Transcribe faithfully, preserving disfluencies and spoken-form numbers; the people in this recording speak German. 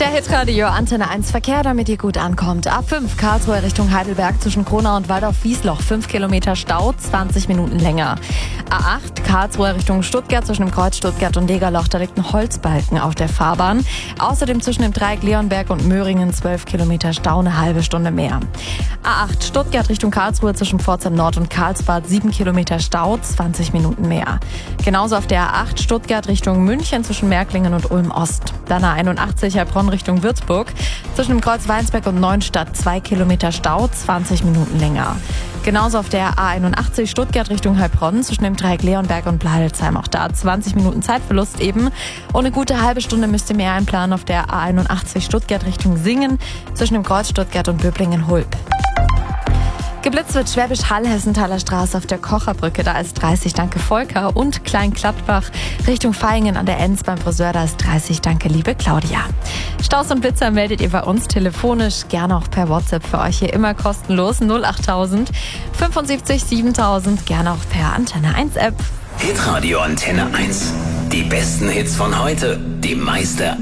Der Hitradio Antenne eins Verkehr, damit ihr gut ankommt. A fünf Karlsruhe Richtung Heidelberg zwischen Kronau und Waldorf-Wiesloch. fünf Kilometer Stau, zwanzig Minuten länger. A acht Karlsruhe Richtung Stuttgart zwischen dem Kreuz Stuttgart und Degerloch. Da liegt ein Holzbalken auf der Fahrbahn. Außerdem zwischen dem Dreieck Leonberg und Möhringen zwölf Kilometer Stau, eine halbe Stunde mehr. A acht Stuttgart Richtung Karlsruhe zwischen Pforzheim Nord und Karlsbad. sieben Kilometer Stau, zwanzig Minuten mehr. Genauso auf der A acht Stuttgart Richtung München zwischen Märklingen und Ulm Ost. Dann A einundachtzig Heilbronn Richtung Würzburg. Zwischen dem Kreuz Weinsberg und Neuenstadt zwei Kilometer Stau, zwanzig Minuten länger. Genauso auf der A einundachtzig Stuttgart Richtung Heilbronn zwischen dem Dreieck Leonberg und Bleidelsheim. Auch da zwanzig Minuten Zeitverlust eben. Und eine gute halbe Stunde müsst ihr mehr einplanen auf der A einundachtzig Stuttgart Richtung Singen zwischen dem Kreuz Stuttgart und Böblingen-Hulp. Geblitzt wird Schwäbisch Hall, Hessenthaler Straße auf der Kocherbrücke, da ist dreißig, danke Volker. Und Klein-Gladbach Richtung Vaihingen an der Enz beim Friseur, da ist dreißig, danke liebe Claudia. Staus und Blitzer meldet ihr bei uns telefonisch, gerne auch per WhatsApp für euch hier immer kostenlos. null achttausend fünfundsiebzig siebentausend, gerne auch per Antenne eins App. Hitradio Antenne eins. Die besten Hits von heute, die meiste